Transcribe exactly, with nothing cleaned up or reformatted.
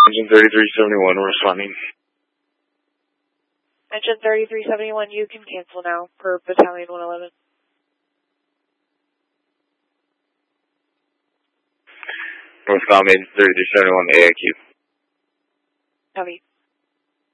Engine thirty-three seventy-one, we're responding. Engine thirty-three seventy-one, you can cancel now for Battalion one eleven. North Comm, Engine thirty-three seventy-one, A I Q. Copy.